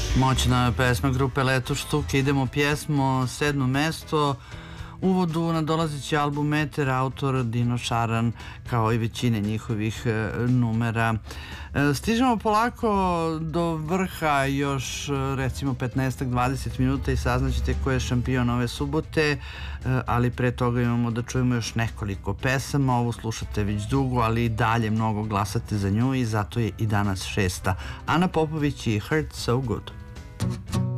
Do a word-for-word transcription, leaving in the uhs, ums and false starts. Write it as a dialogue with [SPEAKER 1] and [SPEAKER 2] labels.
[SPEAKER 1] Moćna pesma grupe Leto Štuke. Idemo pjesmo, sedmo mesto. Uvodu na dolazeći album Meter, autor Dino Šaran, kao i većine njihovih numera. Stižemo polako do vrha, još recimo petnaest do dvadeset minuta i saznaćete ko je šampion ove subote, ali pre toga imamo da čujemo još nekoliko pesama. Ovu slušate već dugo, ali i dalje mnogo glasate za nju i zato je i danas šesta. Ana Popović i Hurt So Good.